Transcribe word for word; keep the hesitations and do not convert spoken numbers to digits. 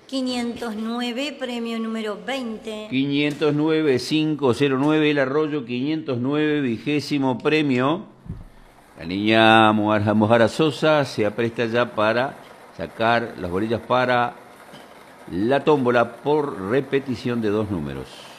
quinientos nueve, premio número veinte. quinientos nueve, quinientos nueve, el arroyo quinientos nueve, vigésimo premio. La niña Mojara Sosa se apresta ya para sacar las bolillas para la tómbola por repetición de dos números.